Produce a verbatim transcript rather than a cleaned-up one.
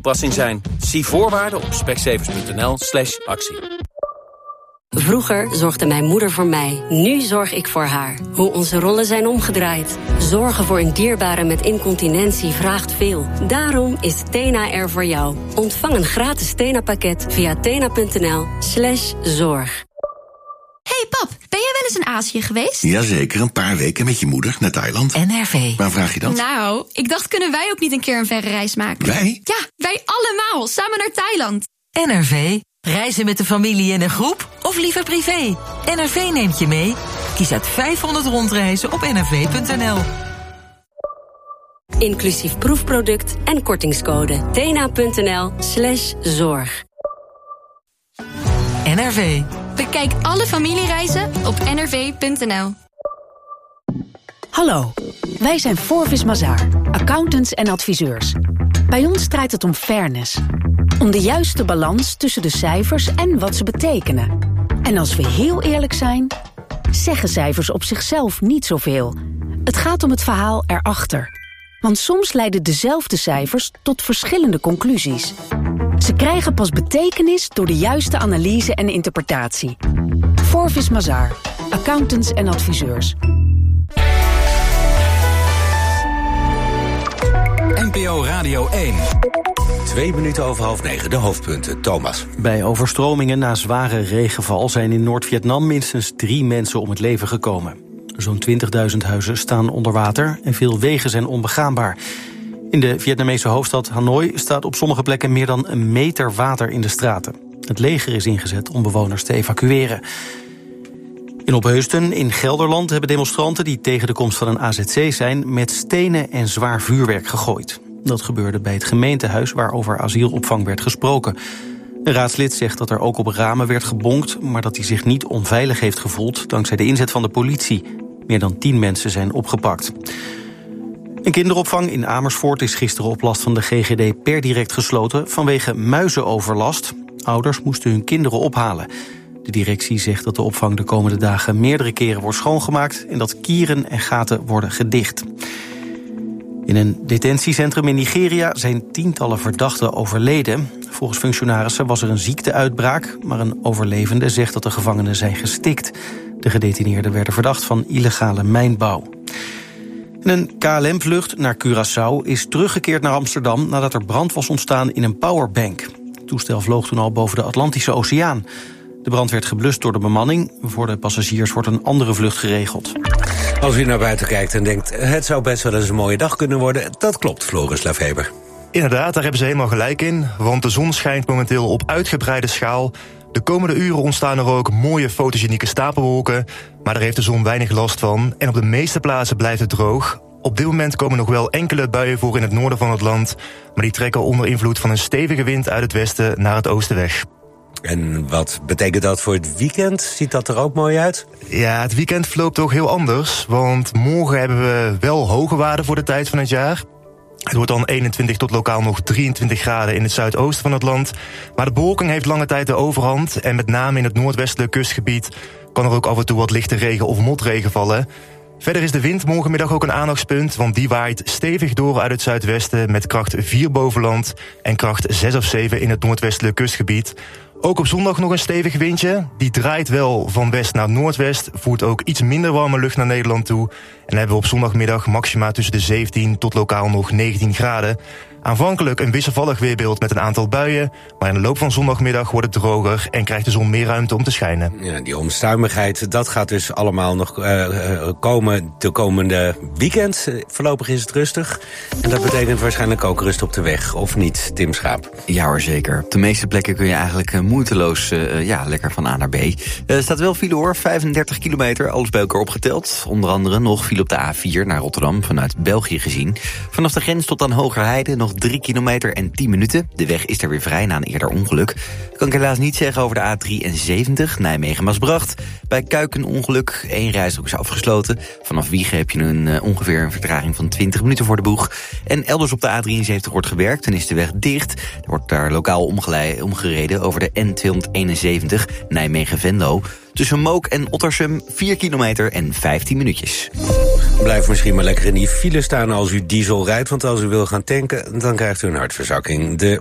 toepassing zijn. Zie voorwaarden op specsavers.nl slash actie. Vroeger zorgde mijn moeder voor mij. Nu zorg ik voor haar. Hoe onze rollen zijn omgedraaid. Zorgen voor een dierbare met incontinentie vraagt veel. Daarom is Tena er voor jou. Ontvang een gratis Tena-pakket via tena.nl slash zorg. Hey pap, ben jij wel eens in Azië geweest? Jazeker, een paar weken met je moeder naar Thailand. N R V. Waar vraag je dat? Nou, ik dacht, kunnen wij ook niet een keer een verre reis maken? Wij? Ja, wij allemaal, samen naar Thailand. N R V. Reizen met de familie in een groep of liever privé? N R V neemt je mee. Kies uit vijfhonderd rondreizen op n r v punt n l. Inclusief proefproduct en kortingscode. tena.nl slash zorg. N R V. Bekijk alle familiereizen op n r v punt n l. Hallo, wij zijn Forvis Mazars, accountants en adviseurs. Bij ons draait het om fairness. Om de juiste balans tussen de cijfers en wat ze betekenen. En als we heel eerlijk zijn, zeggen cijfers op zichzelf niet zoveel. Het gaat om het verhaal erachter. Want soms leiden dezelfde cijfers tot verschillende conclusies. Ze krijgen pas betekenis door de juiste analyse en interpretatie. Forvis Mazars, accountants en adviseurs. N P O Radio één. Twee minuten over half negen, de hoofdpunten. Thomas. Bij overstromingen na zware regenval zijn in Noord-Vietnam minstens drie mensen om het leven gekomen. Zo'n twintigduizend huizen staan onder water en veel wegen zijn onbegaanbaar. In de Vietnamese hoofdstad Hanoi staat op sommige plekken meer dan een meter water in de straten. Het leger is ingezet om bewoners te evacueren. In Opheusden in Gelderland hebben demonstranten die tegen de komst van een A Z C zijn met stenen en zwaar vuurwerk gegooid. Dat gebeurde bij het gemeentehuis waar over asielopvang werd gesproken. Een raadslid zegt dat er ook op ramen werd gebonkt, maar dat hij zich niet onveilig heeft gevoeld dankzij de inzet van de politie. Meer dan tien mensen zijn opgepakt. Een kinderopvang in Amersfoort is gisteren op last van de G G D per direct gesloten vanwege muizenoverlast. Ouders moesten hun kinderen ophalen. De directie zegt dat de opvang de komende dagen meerdere keren wordt schoongemaakt en dat kieren en gaten worden gedicht. In een detentiecentrum in Nigeria zijn tientallen verdachten overleden. Volgens functionarissen was er een ziekteuitbraak, maar een overlevende zegt dat de gevangenen zijn gestikt. De gedetineerden werden verdacht van illegale mijnbouw. En een K L M-vlucht naar Curaçao is teruggekeerd naar Amsterdam nadat er brand was ontstaan in een powerbank. Het toestel vloog toen al boven de Atlantische Oceaan. De brand werd geblust door de bemanning. Voor de passagiers wordt een andere vlucht geregeld. Als u naar buiten kijkt en denkt, het zou best wel eens een mooie dag kunnen worden, dat klopt, Floris Lefeber. Inderdaad, daar hebben ze helemaal gelijk in, want de zon schijnt momenteel op uitgebreide schaal. De komende uren ontstaan er ook mooie fotogenieke stapelwolken, maar daar heeft de zon weinig last van. En op de meeste plaatsen blijft het droog. Op dit moment komen nog wel enkele buien voor in het noorden van het land, maar die trekken onder invloed van een stevige wind uit het westen naar het oosten weg. En wat betekent dat voor het weekend? Ziet dat er ook mooi uit? Ja, het weekend verloopt toch heel anders, want morgen hebben we wel hoge waarden voor de tijd van het jaar. Het wordt dan eenentwintig tot lokaal nog drieëntwintig graden in het zuidoosten van het land. Maar de bewolking heeft lange tijd de overhand en met name in het noordwestelijke kustgebied kan er ook af en toe wat lichte regen of motregen vallen. Verder is de wind morgenmiddag ook een aandachtspunt, want die waait stevig door uit het zuidwesten met kracht vier boven land en kracht zes of zeven in het noordwestelijke kustgebied. Ook op zondag nog een stevig windje. Die draait wel van west naar noordwest, voert ook iets minder warme lucht naar Nederland toe. En hebben we op zondagmiddag maxima tussen de zeventien tot lokaal nog negentien graden. Aanvankelijk een wisselvallig weerbeeld met een aantal buien, maar in de loop van zondagmiddag wordt het droger en krijgt de zon meer ruimte om te schijnen. Ja, die onstuimigheid, dat gaat dus allemaal nog uh, komen de komende weekend. Voorlopig is het rustig. En dat betekent waarschijnlijk ook rust op de weg, of niet, Tim Schaap? Ja hoor, zeker. Op de meeste plekken kun je eigenlijk uh, moeiteloos uh, ja, lekker van A naar B. Er uh, staat wel file hoor, vijfendertig kilometer, alles bij elkaar opgeteld. Onder andere nog file op de A vier naar Rotterdam, vanuit België gezien. Vanaf de grens tot aan Hogerheide nog drie kilometer en tien minuten. De weg is er weer vrij na een eerder ongeluk. Dat kan ik helaas niet zeggen over de A drieënzeventig, Nijmegen-Maasbracht. Bij Kuik een ongeluk, één rijstrook is afgesloten. Vanaf Wiegen heb je een, uh, ongeveer een vertraging van twintig minuten voor de boeg. En elders op de A drieënzeventig wordt gewerkt en is de weg dicht. Er wordt daar lokaal omgeleid, omgereden over de N tweehonderdeenenzeventig, Nijmegen-Venlo. Tussen Mook en Ottersum vier kilometer en vijftien minuutjes. Blijf misschien maar lekker in die file staan als u diesel rijdt, want als u wil gaan tanken, dan krijgt u een hartverzakking. De